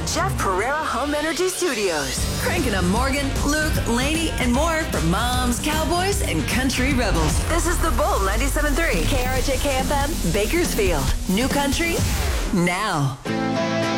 Jeff Pereira Home Energy Studios. Cranking up Morgan, Luke, Lainey, and more for moms, cowboys, and country rebels. This is The Bull 97.3. KRJ KFM, Bakersfield. New country, now.